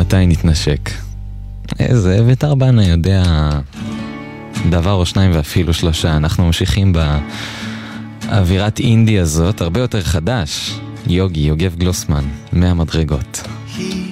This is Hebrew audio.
מתי נתנשק. איזה אביתר בנה יודע דבר או שניים ואפילו שלושה. אנחנו ממשיכים באווירת אינדי הזאת, הרבה יותר חדש. יוגי, יוגב גלוסמן, 100 מדרגות. He